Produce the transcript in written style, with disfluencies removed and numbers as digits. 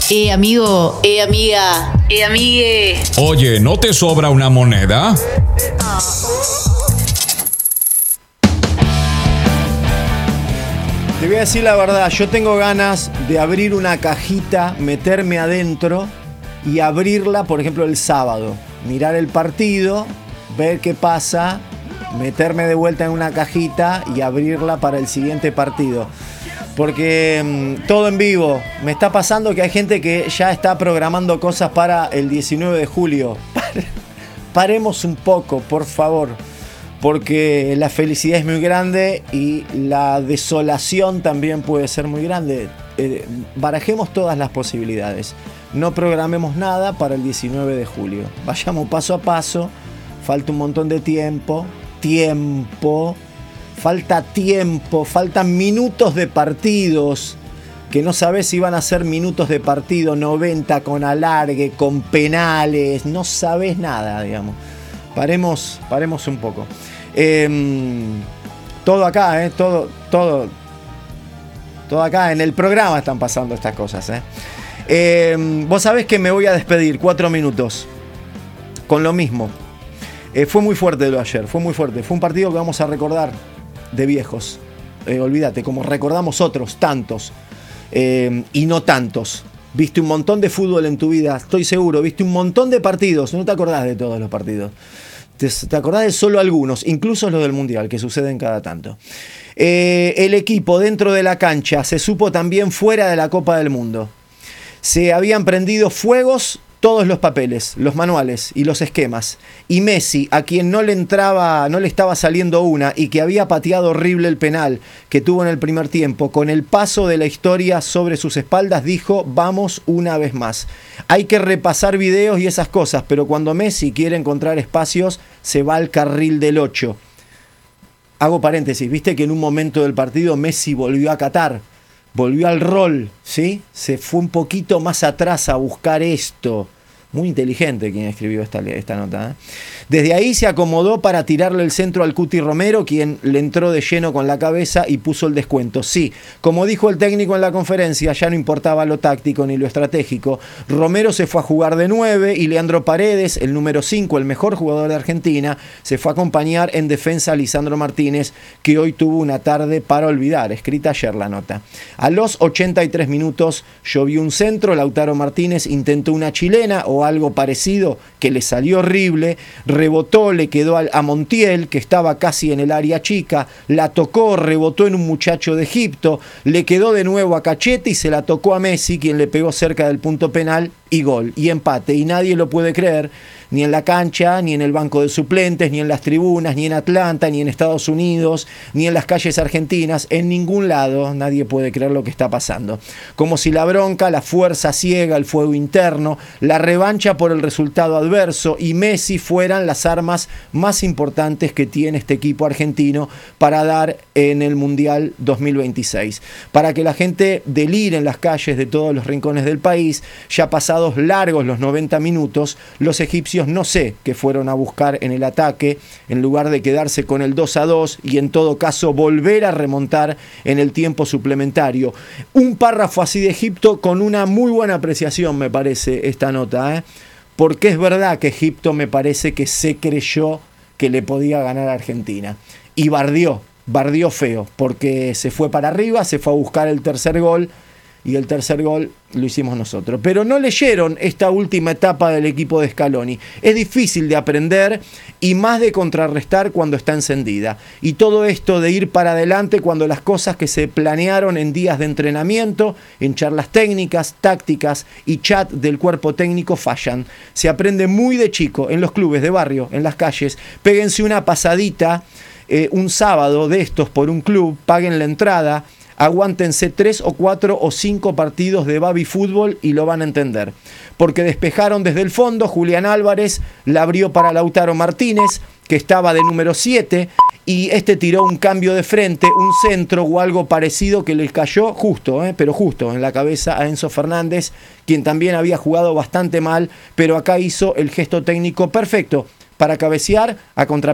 Amigo, amiga, amigue. Oye, ¿no te sobra una moneda? Te voy a decir la verdad, yo tengo ganas de abrir una cajita, meterme adentro y abrirla, por ejemplo, el sábado. Mirar el partido, ver qué pasa, meterme de vuelta en una cajita y abrirla para el siguiente partido. Porque todo en vivo. Me está pasando que hay gente que ya está programando cosas para el 19 de julio. Paremos un poco, por favor. Porque la felicidad es muy grande y la desolación también puede ser muy grande. Barajemos todas las posibilidades. No programemos nada para el 19 de julio. Vayamos paso a paso. Falta un montón de tiempo. Falta tiempo. Faltan minutos de partidos. Que no sabes si van a ser minutos de partido 90 con alargue, con penales. No sabes nada, digamos. Paremos un poco. Todo acá, todo acá en el programa están pasando estas cosas. Vos sabés que me voy a despedir 4 minutos con lo mismo. Fue muy fuerte lo de ayer, fue muy fuerte. Fue un partido que vamos a recordar de viejos. Olvídate, como recordamos otros tantos y no tantos. Viste un montón de fútbol en tu vida, estoy seguro. Viste un montón de partidos, no te acordás de todos los partidos. Te acordás de solo algunos, incluso los del Mundial, que suceden cada tanto. El equipo dentro de la cancha se supo también fuera de la Copa del Mundo. Se habían prendido fuegos todos los papeles, los manuales y los esquemas. Y Messi, a quien no le estaba saliendo una y que había pateado horrible el penal que tuvo en el primer tiempo, con el paso de la historia sobre sus espaldas, dijo: vamos una vez más. Hay que repasar videos y esas cosas, pero cuando Messi quiere encontrar espacios, se va al carril del 8. Hago paréntesis, viste que en un momento del partido Messi volvió a Qatar. Volvió al rol, ¿sí? Se fue un poquito más atrás a buscar esto. Muy inteligente quien escribió esta nota, ¿eh? Desde ahí se acomodó para tirarle el centro al Cuti Romero, quien le entró de lleno con la cabeza y puso el descuento. Sí, como dijo el técnico en la conferencia, ya no importaba lo táctico ni lo estratégico. Romero se fue a jugar de 9 y Leandro Paredes, el número 5, el mejor jugador de Argentina, se fue a acompañar en defensa a Lisandro Martínez, que hoy tuvo una tarde para olvidar. Escrita ayer la nota. A los 83 minutos llovió un centro, Lautaro Martínez intentó una chilena o algo parecido que le salió horrible, rebotó, le quedó a Montiel, que estaba casi en el área chica, la tocó, rebotó en un muchacho de Egipto, le quedó de nuevo a Cachete y se la tocó a Messi, quien le pegó cerca del punto penal y gol, y empate, y nadie lo puede creer, ni en la cancha, ni en el banco de suplentes, ni en las tribunas, ni en Atlanta, ni en Estados Unidos, ni en las calles argentinas, en ningún lado nadie puede creer lo que está pasando. Como si la bronca, la fuerza ciega, el fuego interno, la revancha por el resultado adverso y Messi fueran las armas más importantes que tiene este equipo argentino para dar en el Mundial 2026. Para que la gente delire en las calles de todos los rincones del país, ya pasados largos los 90 minutos, los egipcios no sé qué fueron a buscar en el ataque, en lugar de quedarse con el 2-2 y en todo caso volver a remontar en el tiempo suplementario. Un párrafo así de Egipto con una muy buena apreciación, me parece, esta nota, porque es verdad que Egipto me parece que se creyó que le podía ganar a Argentina y bardeó feo, porque se fue para arriba, se fue a buscar el tercer gol y el tercer gol lo hicimos nosotros. Pero no leyeron esta última etapa del equipo de Scaloni. Es difícil de aprender y más de contrarrestar cuando está encendida. Y todo esto de ir para adelante cuando las cosas que se planearon en días de entrenamiento, en charlas técnicas, tácticas y chat del cuerpo técnico fallan. Se aprende muy de chico en los clubes de barrio, en las calles. Péguense una pasadita un sábado de estos por un club, paguen la entrada, aguántense 3 o 4 o 5 partidos de baby fútbol y lo van a entender. Porque despejaron desde el fondo, Julián Álvarez la abrió para Lautaro Martínez, que estaba de número 7, y este tiró un cambio de frente, un centro o algo parecido que le cayó justo, pero justo en la cabeza a Enzo Fernández, quien también había jugado bastante mal, pero acá hizo el gesto técnico perfecto para cabecear a contra